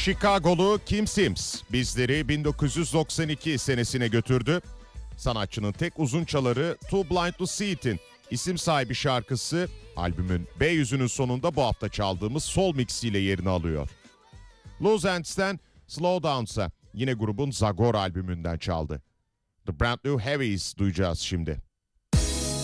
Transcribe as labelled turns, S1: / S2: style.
S1: Chicago'lu Kim Sims bizleri 1992 senesine götürdü. Sanatçının tek uzun çaları Too Blind to See It'in isim sahibi şarkısı albümün B yüzünün sonunda bu hafta çaldığımız Soul Mix'iyle yerini alıyor. Loose Ends'ten Slow Down'sa yine grubun Zagor albümünden çaldı. The Brand New Heavies duyacağız şimdi.